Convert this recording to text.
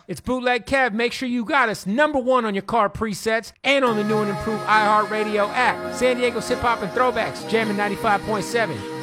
It's Bootleg Kev. Make sure you got us #1 on your car presets and on the new and improved iHeartRadio app. San Diego's hip hop and throwbacks, jamming 95.7.